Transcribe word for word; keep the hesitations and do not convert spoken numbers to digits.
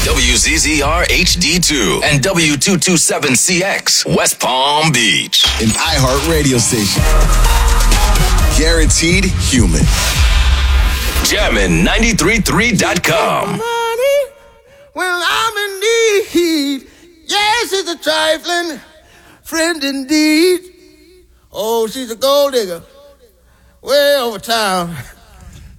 W Z Z R H D two and W two twenty-seven C X, West Palm Beach. An iHeart radio station. Guaranteed human. Jammin' ninety-three point three dot com. Well, I'm in need. Yes, it's a trifling friend indeed. Oh, she's a gold digger way over town.